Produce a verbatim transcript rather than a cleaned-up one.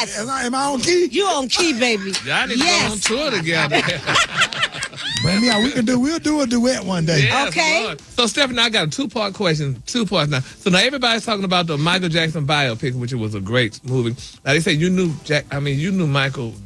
Yes. Am I, am I on key? You on key, baby. Y'all need Yes. to go on tour together. Man, yeah, we can do. We'll do a duet one day. Yes, Okay. Lord. So, Stephanie, I got a two-part question. Two parts now. So now everybody's talking about the Michael Jackson biopic, which was a great movie. Now they say you knew Jack. I mean, you knew Michael